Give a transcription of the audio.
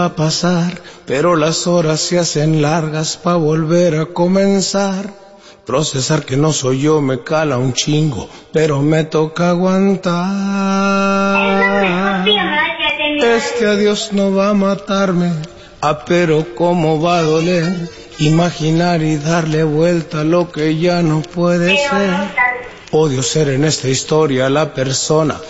a pasar, pero las horas se hacen largas pa' volver a comenzar. Procesar que no soy yo me cala un chingo, pero me toca aguantar. Este adiós no va a matarme, pero cómo va a doler. Imaginar y darle vuelta a lo que ya no puede ser. Odio ser en esta historia la persona